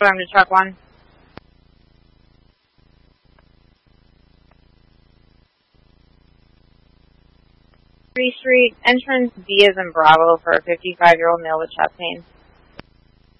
Welcome to truck 1. 3 Street, entrance B as in Bravo for a 55-year-old male with chest pain.